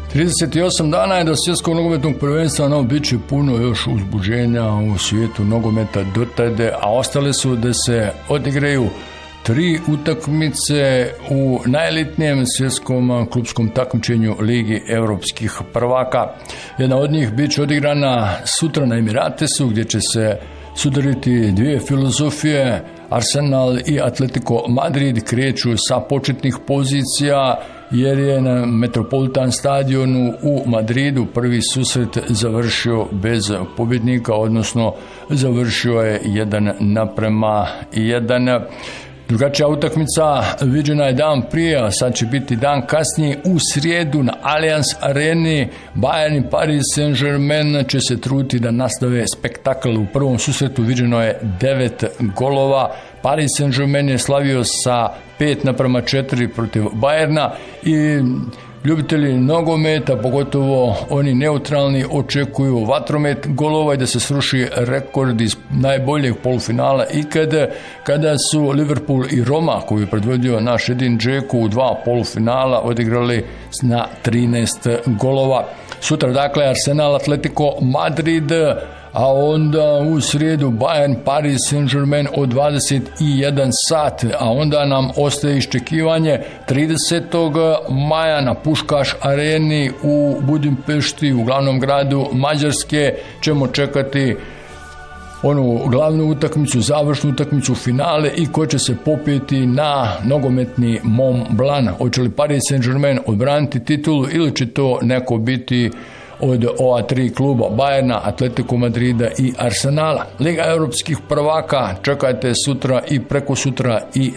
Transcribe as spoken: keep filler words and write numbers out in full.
trideset osam dana je do svjetskog nogometnog prvenstva, no bit će puno još uzbuđenja u svijetu nogometa do tada, a ostale su da se odigraju tri utakmice u najelitnijem svjetskom klubskom takmičenju Ligi evropskih prvaka. Jedna od njih bit će odigrana sutra na Emiratesu, gdje će se sudariti dvije filozofije. Arsenal i Atletico Madrid kreću sa početnih pozicija, jer je na Metropolitan stadionu u Madridu prvi susret završio bez pobjednika, odnosno završio je jedan naprema jedan. Drugačija utakmica viđena je dan prije, a sad će biti dan kasnije u srijedu na Allianz Areni. Bayern i Paris Saint-Germain će se truditi da nastave spektakl. U prvom susretu viđeno je devet golova. Paris Saint-Germain je slavio sa pet naprema četiri protiv Bayerna i ljubitelji nogometa, pogotovo oni neutralni, očekuju vatromet golova i da se sruši rekord iz najboljeg polufinala ikada, kada su Liverpool i Roma, koju je predvodio naš Edin Dzeko, u dva polufinala odigrali na trinaest golova. Sutra dakle Arsenal Atletico Madrid, a onda u srijedu Bayern Paris Saint-Germain od dvadeset jedan sat, a onda nam ostaje iščekivanje tridesetog maja na Puškaš areni u Budimpešti, u glavnom gradu Mađarske, ćemo čekati onu glavnu utakmicu, završnu utakmicu, finale i ko će se popeti na nogometni Mont Blanc. Hoće li Paris Saint-Germain odbraniti titulu ili će to neko biti od ova tri kluba, Bayerna, Atletico Madrida i Arsenala. Liga europskih prvaka čekajte sutra i preko sutra i